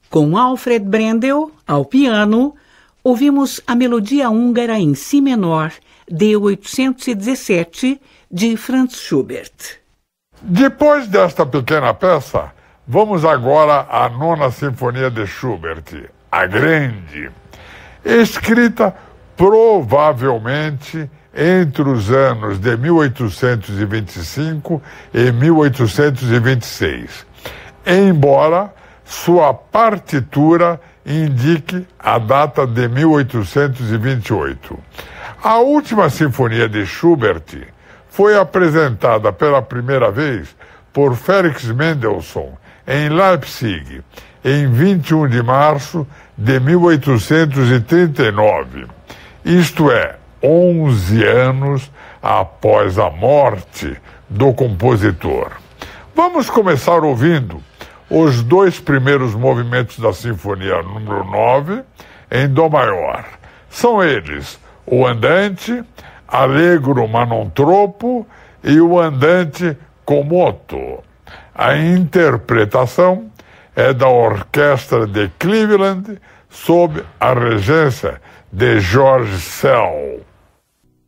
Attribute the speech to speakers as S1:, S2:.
S1: Com Alfred Brendel ao piano, ouvimos a melodia húngara em si menor, de 817, de Franz Schubert.
S2: Depois desta pequena peça, vamos agora à Nona Sinfonia de Schubert, a Grande, escrita provavelmente entre os anos de 1825 e 1826, embora sua partitura indique a data de 1828. A última sinfonia de Schubert foi apresentada pela primeira vez por Felix Mendelssohn em Leipzig, em 21 de março de 1839, isto é, 11 anos após a morte do compositor. Vamos começar ouvindo os dois primeiros movimentos da Sinfonia número 9, em Dó maior. São eles o Andante, Allegro ma non troppo e o Andante con moto. A interpretação é da Orquestra de Cleveland, sob a regência de George Szell.